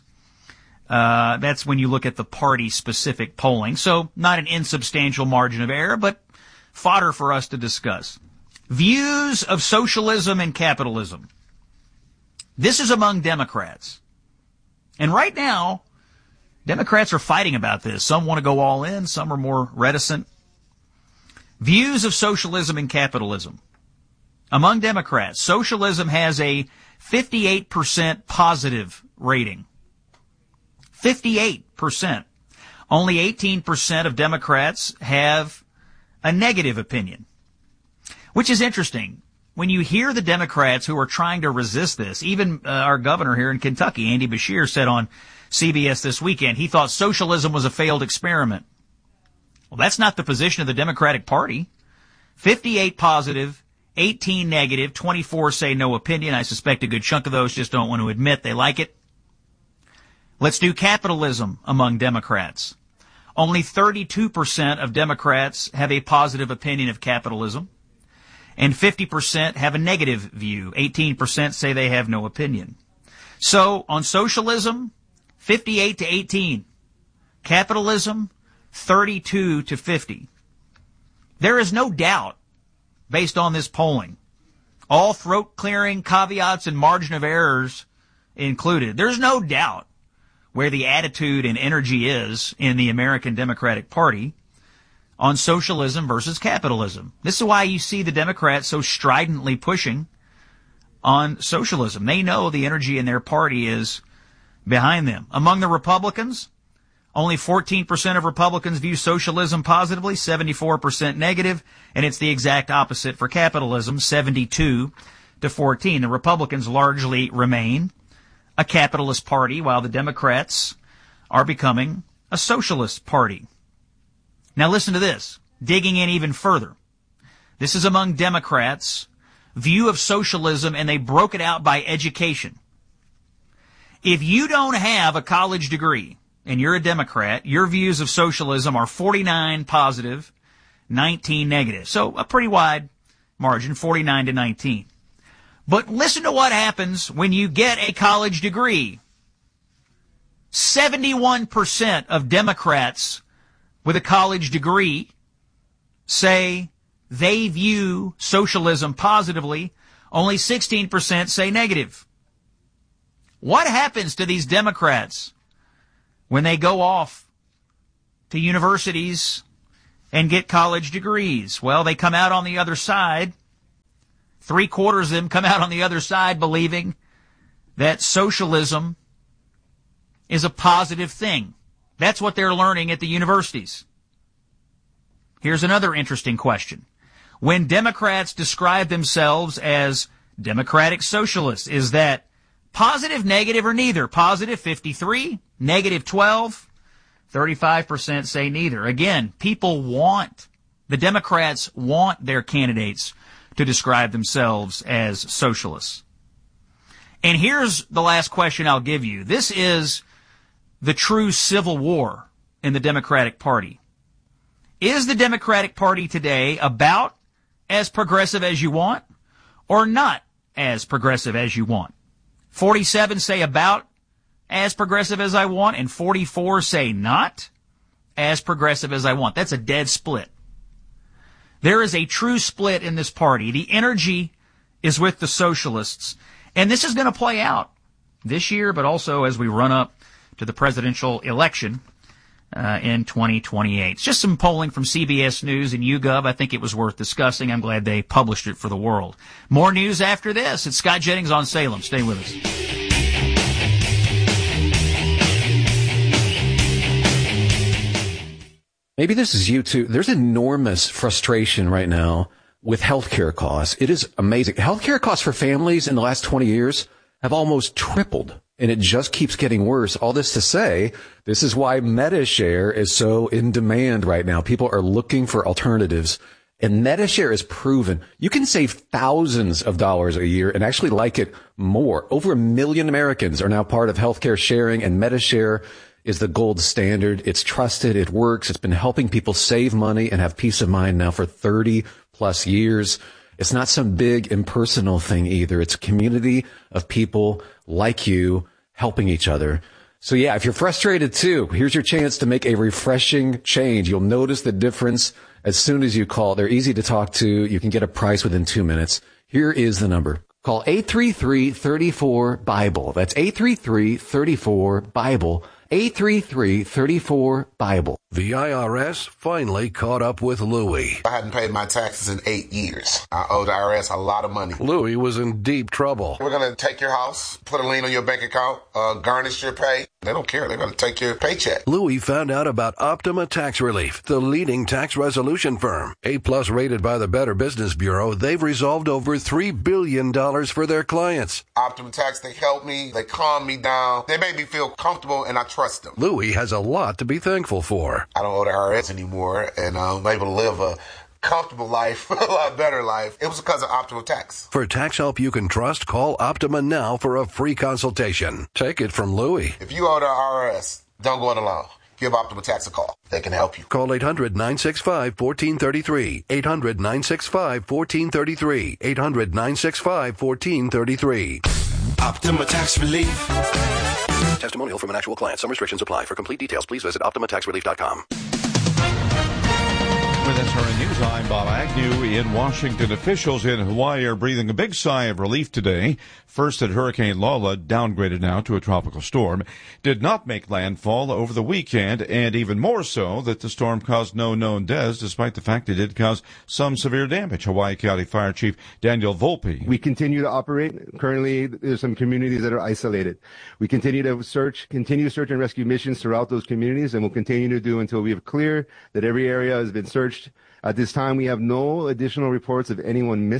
Uh, that's when you look at the party-specific polling. So not an insubstantial margin of error, but fodder for us to discuss. Views of socialism and capitalism. This is among Democrats. And right now, Democrats are fighting about this. Some want to go all in, some are more reticent. Views of socialism and capitalism. Among Democrats, socialism has a fifty-eight percent positive rating. fifty-eight percent. Only eighteen percent of Democrats have a negative opinion, which is interesting. When you hear the Democrats who are trying to resist this, even uh, our governor here in Kentucky, Andy Beshear, said on C B S this weekend, he thought socialism was a failed experiment. Well, that's not the position of the Democratic Party. fifty-eight positive, eighteen negative, twenty-four say no opinion. I suspect a good chunk of those just don't want to admit they like it. Let's do capitalism among Democrats. Only thirty-two percent of Democrats have a positive opinion of capitalism, and fifty percent have a negative view. eighteen percent say they have no opinion. So, on socialism, fifty-eight to eighteen. Capitalism, thirty-two to fifty. There is no doubt, based on this polling, all throat-clearing caveats and margin of errors included, there's no doubt where the attitude and energy is in the American Democratic Party on socialism versus capitalism. This is why you see the Democrats so stridently pushing on socialism. They know the energy in their party is behind them. Among the Republicans, only fourteen percent of Republicans view socialism positively, seventy-four percent negative, and it's the exact opposite for capitalism, seventy-two to fourteen. The Republicans largely remain a capitalist party, while the Democrats are becoming a socialist party. Now listen to this, digging in even further. This is among Democrats' view of socialism, and they broke it out by education. If you don't have a college degree, and you're a Democrat, your views of socialism are forty-nine positive, nineteen negative. So a pretty wide margin, forty-nine to nineteen. But listen to what happens when you get a college degree. seventy-one percent of Democrats with a college degree say they view socialism positively. Only sixteen percent say negative. What happens to these Democrats when they go off to universities and get college degrees? Well, they come out on the other side. Three quarters of them come out on the other side believing that socialism is a positive thing. That's what they're learning at the universities. Here's another interesting question. When Democrats describe themselves as democratic socialists, is that positive, negative, or neither? Positive, fifty-three, negative, twelve, thirty-five percent say neither. Again, people want, the Democrats want their candidates to describe themselves as socialists. And here's the last question I'll give you. This is the true civil war in the Democratic Party. Is the Democratic Party today about as progressive as you want or not as progressive as you want? forty-seven say about as progressive as I want, and forty-four say not as progressive as I want. That's a dead split. There is a true split in this party. The energy is with the socialists, and this is going to play out this year, but also as we run up to the presidential election uh, in twenty twenty-eight. It's just some polling from C B S News and YouGov. I think it was worth discussing. I'm glad they published it for the world. More news after this. It's Scott Jennings on Salem. Stay with us. Maybe this is you too. There's enormous frustration right now with healthcare costs. It is amazing. Healthcare costs for families in the last twenty years have almost tripled, and it just keeps getting worse. All this to say, this is why MediShare is so in demand right now. People are looking for alternatives, and MediShare is proven. You can save thousands of dollars a year and actually like it more. Over a million Americans are now part of healthcare sharing, and MediShare is the gold standard. It's trusted. It works. It's been helping people save money and have peace of mind now for thirty plus years. It's not some big impersonal thing either. It's a community of people like you helping each other. So yeah, if you're frustrated too, here's your chance to make a refreshing change. You'll notice the difference as soon as you call. They're easy to talk to. You can get a price within two minutes. Here is the number. Call eight three three, three four, Bible. That's eight three three, three four, Bible. eight three three, three four, Bible. The I R S finally caught up with Louie. I hadn't paid my taxes in eight years. I owe the I R S a lot of money. Louie was in deep trouble. We're going to take your house, put a lien on your bank account, uh, garnish your pay. They don't care. They're going to take your paycheck. Louie found out about Optima Tax Relief, the leading tax resolution firm. A-plus rated by the Better Business Bureau, they've resolved over three billion dollars for their clients. Optima Tax, they help me. They calm me down. They make me feel comfortable, and I trust them. Louie has a lot to be thankful for. I don't owe the I R S anymore, and I'm able to live a comfortable life, a lot better life. It was because of Optima Tax. For tax help you can trust, call Optima now for a free consultation. Take it from Louie. If you owe the I R S, don't go it alone. Give Optima Tax a call. They can help you. Call eight hundred, nine six five, one four three three. eight hundred, nine six five, one four three three. eight hundred, nine six five, one four three three. Optima Tax Relief. Testimonial from an actual client. Some restrictions apply. For complete details, please visit optima tax relief dot com. With S R N News, I'm Bob Agnew in Washington. Officials in Hawaii are breathing a big sigh of relief today. First that Hurricane Lola, downgraded now to a tropical storm, did not make landfall over the weekend, and even more so that the storm caused no known deaths, despite the fact it did cause some severe damage. Hawaii County Fire Chief Daniel Volpe. We continue to operate. Currently, there's some communities that are isolated. We continue to search, continue search and rescue missions throughout those communities, and we'll continue to do until we have clear that every area has been searched. At this time, we have no additional reports of anyone missing.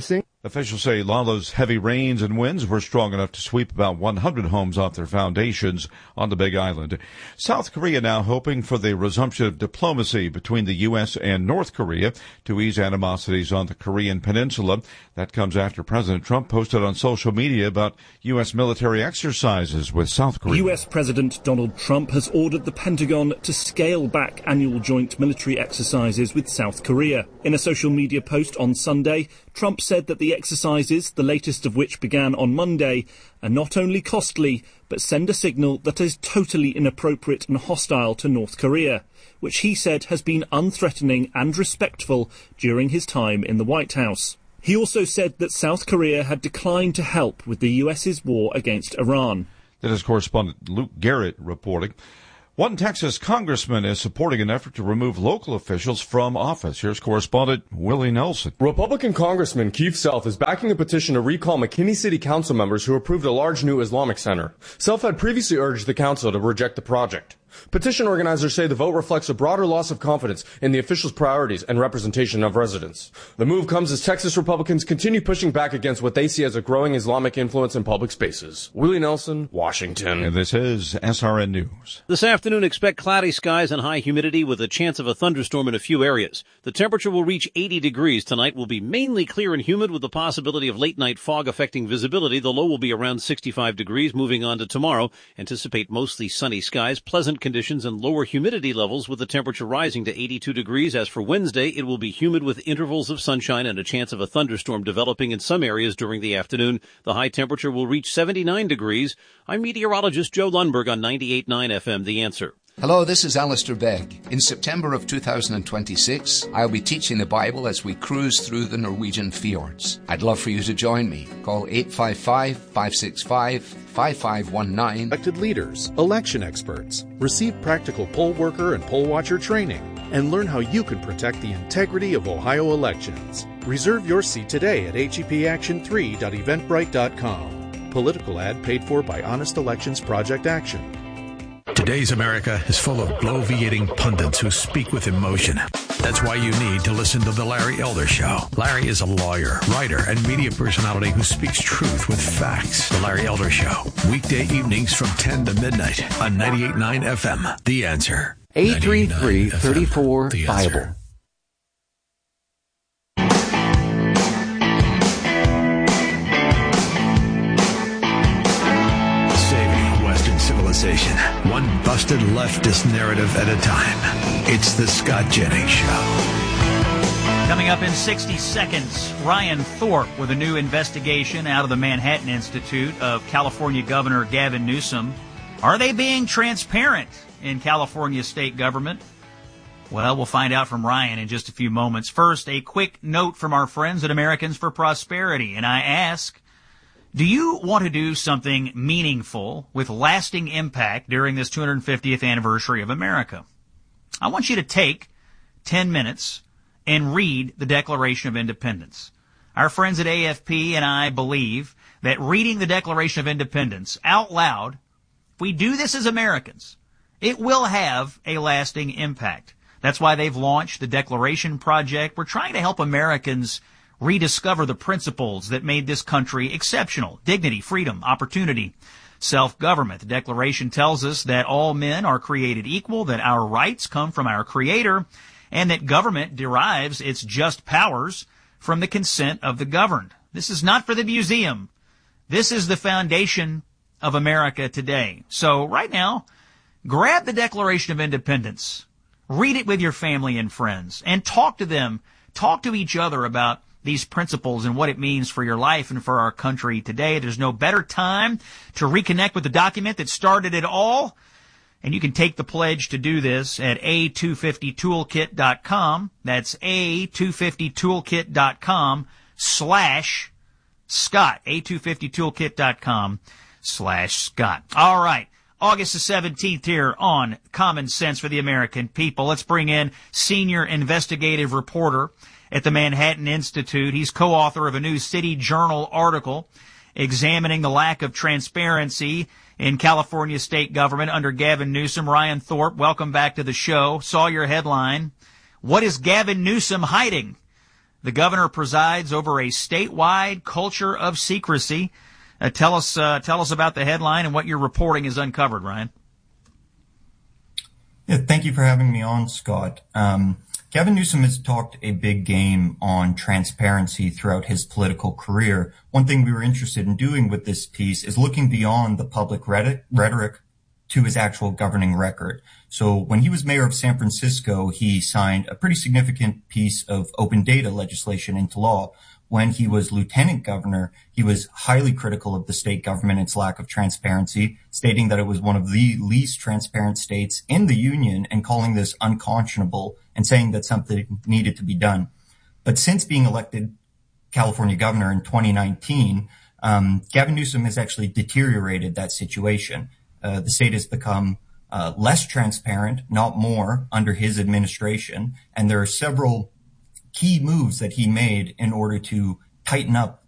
Officials say Lala's heavy rains and winds were strong enough to sweep about one hundred homes off their foundations on the Big Island. South Korea now hoping for the resumption of diplomacy between the U S and North Korea to ease animosities on the Korean Peninsula. That comes after President Trump posted on social media about U S military exercises with South Korea. U S President Donald Trump has ordered the Pentagon to scale back annual joint military exercises with South Korea. In a social media post on Sunday, Trump said that the exercises, the latest of which began on Monday, are not only costly, but send a signal that is totally inappropriate and hostile to North Korea, which he said has been unthreatening and respectful during his time in the White House. He also said that South Korea had declined to help with the U S's war against Iran. That is correspondent Luke Garrett reporting. One Texas congressman is supporting an effort to remove local officials from office. Here's correspondent Willie Nelson. Republican Congressman Keith Self is backing a petition to recall McKinney City Council members who approved a large new Islamic center. Self had previously urged the council to reject the project. Petition organizers say the vote reflects a broader loss of confidence in the officials' priorities and representation of residents. The move comes as Texas Republicans continue pushing back against what they see as a growing Islamic influence in public spaces. Willie Nelson, Washington. And this is S R N News. This afternoon, expect cloudy skies and high humidity with a chance of a thunderstorm in a few areas. The temperature will reach eighty degrees tonight. Will be mainly clear and humid with the possibility of late-night fog affecting visibility. The low will be around sixty-five degrees. Moving on to tomorrow, anticipate mostly sunny skies, pleasant conditions and lower humidity levels with the temperature rising to eighty-two degrees. As for Wednesday, it will be humid with intervals of sunshine and a chance of a thunderstorm developing in some areas during the afternoon. The high temperature will reach seventy-nine degrees. I'm meteorologist Joe Lundberg on ninety-eight point nine F M, The Answer. Hello, this is Alistair Begg. In September of two thousand twenty-six, I'll be teaching the Bible as we cruise through the Norwegian fjords. I'd love for you to join me. Call eight five five, five six five, five five one nine. Elected leaders, election experts, receive practical poll worker and poll watcher training, and learn how you can protect the integrity of Ohio elections. Reserve your seat today at H E P action three dot eventbrite dot com. Political ad paid for by Honest Elections Project Action. Today's America is full of bloviating pundits who speak with emotion. That's why you need to listen to The Larry Elder Show. Larry is a lawyer, writer, and media personality who speaks truth with facts. The Larry Elder Show, weekday evenings from ten to midnight on ninety-eight point nine F M. The Answer. eight three three, three four, Bible. One busted leftist narrative at a time. It's the Scott Jennings Show. Coming up in sixty seconds, Ryan Thorpe with a new investigation out of the Manhattan Institute of California Governor Gavin Newsom. Are they being transparent in California state government? Well, we'll find out from Ryan in just a few moments. First, a quick note from our friends at Americans for Prosperity. And I ask, do you want to do something meaningful with lasting impact during this two hundred fiftieth anniversary of America? I want you to take ten minutes and read the Declaration of Independence. Our friends at A F P and I believe that reading the Declaration of Independence out loud, if we do this as Americans, it will have a lasting impact. That's why they've launched the Declaration Project. We're trying to help Americans rediscover the principles that made this country exceptional: dignity, freedom, opportunity, self-government. The Declaration tells us that all men are created equal, that our rights come from our Creator, and that government derives its just powers from the consent of the governed. This is not for the museum. This is the foundation of America today. So right now, grab the Declaration of Independence, read it with your family and friends, and talk to them, talk to each other about these principles and what it means for your life and for our country today. There's no better time to reconnect with the document that started it all. And you can take the pledge to do this at A two fifty toolkit dot com. That's A two fifty toolkit dot com slash Scott. A two fifty toolkit dot com slash Scott. All right. August the seventeenth here on Common Sense for the American People. Let's bring in senior investigative reporter at the Manhattan Institute. He's co-author of a new City Journal article examining the lack of transparency in California state government under Gavin Newsom. Ryan Thorpe, welcome back to the show. Saw your headline. What is Gavin Newsom hiding? The governor presides over a statewide culture of secrecy. Uh, tell us, uh, tell us about the headline and what your reporting has uncovered, Ryan. Yeah, thank you for having me on, Scott. Um, Gavin Newsom has talked a big game on transparency throughout his political career. One thing we were interested in doing with this piece is looking beyond the public rhetoric to his actual governing record. So when he was mayor of San Francisco, he signed a pretty significant piece of open data legislation into law. When he was lieutenant governor, he was highly critical of the state government and its lack of transparency, stating that it was one of the least transparent states in the union and calling this unconscionable and saying that something needed to be done. But since being elected California governor in twenty nineteen, um, Gavin Newsom has actually deteriorated that situation. Uh, the state has become uh, less transparent, not more, under his administration, and there are several key moves that he made in order to tighten up